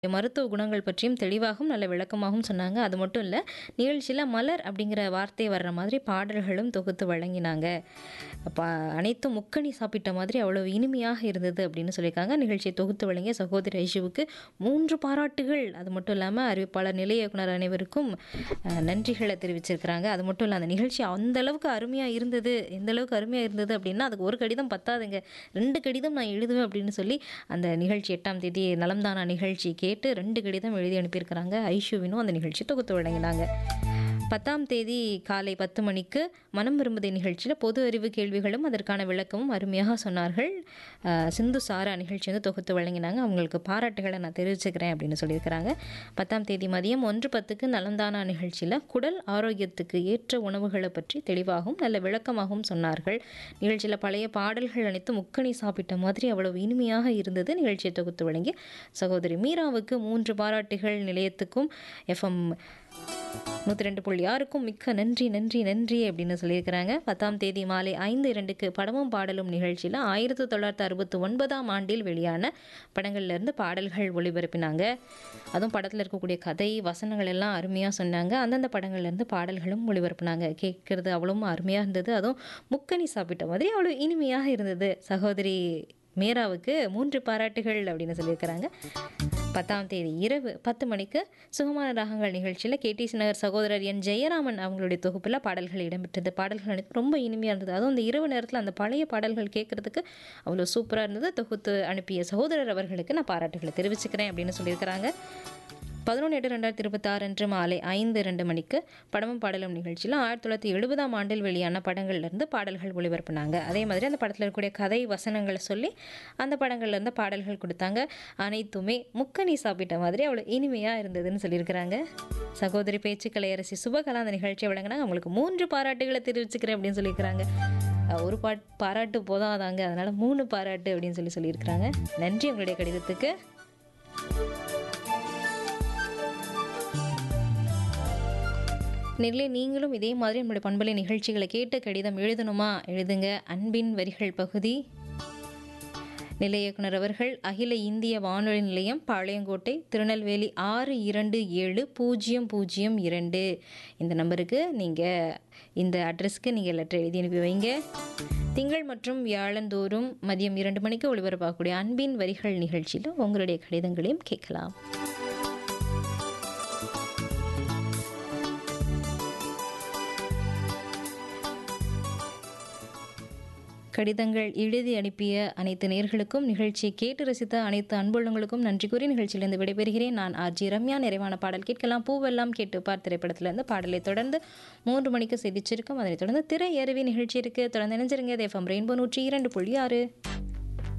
மருத்துவ குணங்கள் பற்றியும் தெளிவாகவும் நல்ல விளக்கமாகவும் சொன்னாங்க. அது மட்டும் இல்ல, நிகழ்ச்சியில மலர் அப்படிங்கிற வார்த்தை வர்ற மாதிரி பாடல்களும் தொகுத்து வழங்கினாங்க. அப்ப அனைத்தும் முக்கனி சாப்பிட்ட மாதிரி அவ்வளவு இனிமையாக இருந்தது அப்படின்னு சொல்லியிருக்காங்க. நிகழ்ச்சியை தொகுத்து வழங்கிய சகோதரி ஐஷுவுக்கு 3 பாராட்டுகள். அது மட்டும் இல்லாம அறிவிப்பாளர், நிலைய இயக்குனர் அனைவருக்கும் நன்றிகள தெரிவிச்சிருக்கிறாங்க. அது மட்டும் இல்ல, அந்த நிகழ்ச்சி அந்த அளவுக்கு அருமையா இருந்தது. எந்த அளவுக்கு அருமையா இருந்தது அப்படின்னா, அதுக்கு ஒரு கடிதம் பத்தாதுங்க. 2 கடிதம் நான் எழுதுவேன் அப்படின்னு சொல்லி அந்த நிகழ்ச்சி 8ஆம் தேதி நலம்தானா நிகழ்ச்சி கேட்டு 2 கடிதம் எழுதி அனுப்பியிருக்கிறாங்க. ஐஷுவினும் அந்த நிகழ்ச்சி தொகுத்து வழங்கினாங்க. 10ஆம் தேதி காலை 10 மணிக்கு மனம் விரும்புதே நிகழ்ச்சியில் பொது அறிவு கேள்விகளும் அதற்கான விளக்கமும் அருமையாக சொன்னார்கள். சிந்து சாரா நிகழ்ச்சி வந்து தொகுத்து வழங்கினாங்க. அவங்களுக்கு பாராட்டுகளை நான் தெரிவிச்சுக்கிறேன் அப்படின்னு சொல்லியிருக்கிறாங்க. 10ஆம் தேதி மதியம் 1:10க்கு நலம்தானா நிகழ்ச்சியில் குடல் ஆரோக்கியத்துக்கு ஏற்ற உணவுகளை பற்றி தெளிவாகவும் நல்ல விளக்கமாகவும் சொன்னார்கள். நிகழ்ச்சியில் பழைய பாடல்கள் அனைத்தும் முக்கனி சாப்பிட்ட மாதிரி அவ்வளவு இனிமையாக இருந்தது. நிகழ்ச்சியை தொகுத்து வழங்கி சகோதரி மீராவுக்கு 3 பாராட்டுகள். நிலையத்துக்கும் FM 102.6க்கும் மிக்க நன்றி நன்றி நன்றி அப்படின்னு சொல்லியிருக்கிறாங்க. 10ஆம் தேதி மாலை 5:02க்கு படமும் பாடலும் நிகழ்ச்சியில் 1969ஆம் ஆண்டில் வெளியான படங்கள்லேருந்து பாடல்கள் ஒளிபரப்பினாங்க. அதுவும் படத்தில் இருக்கக்கூடிய கதை வசனங்கள் எல்லாம் அருமையாக சொன்னாங்க. அந்தந்த படங்கள்லேருந்து பாடல்களும் ஒளிபரப்பினாங்க. கேட்கறது அவ்வளவும் அருமையாக இருந்தது. அதுவும் முக்கனி சாப்பிட்ட மாதிரி அவ்வளோ இனிமையாக இருந்தது. சகோதரி மீராவுக்கு 3 பாராட்டுகள் அப்படின்னு சொல்லியிருக்கிறாங்க. 10ஆம் தேதி இரவு 10 மணிக்கு சுகமான ராகங்கள் நிகழ்ச்சியில் KTC நகர் சகோதரர் என் ஜெயராமன் அவங்களுடைய தொகுப்பில் பாடல்கள் இடம்பெற்றது. பாடல்கள் அனைத்தும் ரொம்ப இனிமையாக இருந்தது. அதுவும் அந்த இரவு நேரத்தில் அந்த பழைய பாடல்கள் கேட்கறதுக்கு அவ்வளோ சூப்பராக இருந்தது. தொகுத்து அனுப்பிய சகோதரர் அவர்களுக்கு நான் பாராட்டுகளை தெரிவிச்சுக்கிறேன் அப்படின்னு சொல்லியிருக்கிறாங்க. 11/8/2026 அன்று மாலை 5:02 மணிக்கு படமும் பாடலும் நிகழ்ச்சியில் 1970ஆம் ஆண்டில் வெளியான படங்கள்லேருந்து பாடல்கள் ஒளிபரப்புனாங்க. அதே மாதிரி அந்த படத்தில் இருக்கக்கூடிய கதை வசனங்களை சொல்லி அந்த படங்கள்லேருந்து பாடல்கள் கொடுத்தாங்க. அனைத்துமே முக்கனி சாப்பிட்ட மாதிரி அவ்வளோ இனிமையாக இருந்ததுன்னு சொல்லியிருக்கிறாங்க. சகோதரி பேச்சுக்கலை அரசி சுபகலா அந்த நிகழ்ச்சியை வழங்கினாங்க. அவங்களுக்கு 3 பாராட்டுகளை தெரிவிச்சுக்கிறேன் அப்படின்னு சொல்லியிருக்கிறாங்க. ஒரு பாராட்டு போதாதாங்க, அதனால் 3 பாராட்டு அப்படின்னு சொல்லியிருக்கிறாங்க. நன்றி உங்களுடைய கடிதத்துக்கு. நெல்லை நீங்களும் இதே மாதிரி நம்மளுடைய பண்பலை நிகழ்ச்சிகளை கேட்டு கடிதம் எழுதணுமா? எழுதுங்க. அன்பின் வரிகள் பகுதி நிலைய இயக்குனர் அவர்கள், அகில இந்திய வானொலி நிலையம், பாளையங்கோட்டை, திருநெல்வேலி 620002 இந்த நம்பருக்கு நீங்கள் இந்த அட்ரஸ்க்கு நீங்கள் லெட்டர் எழுதி அனுப்பி வைங்க. திங்கள் மற்றும் வியாழந்தோறும் மதியம் 2 மணிக்கு ஒளிபரப்பாகக்கூடிய அன்பின் வரிகள் நிகழ்ச்சியில் உங்களுடைய கடிதங்களையும் கேட்கலாம். கடிதங்கள் எழுதி அனுப்பிய அனைத்து நேயர்களுக்கும், நிகழ்ச்சியை கேட்டு ரசித்த அனைத்து அன்புள்ளங்களுக்கும் நன்றி கூறி நிகழ்ச்சியிலிருந்து விடைபெறுகிறேன். நான் RJ ரம்யா. நிறைவான பாடல் கேட்கலாம். பூவெல்லாம் கேட்டுப்பார் திரைப்படத்திலிருந்து பாடலை தொடர்ந்து 3 மணிக்கு செய்திச்சிருக்கும். அதனைத் தொடர்ந்து திரை அருவி நிகழ்ச்சி இருக்கு. தொடர்ந்து இணைஞ்சிருங்க. FM rainbow 102.6.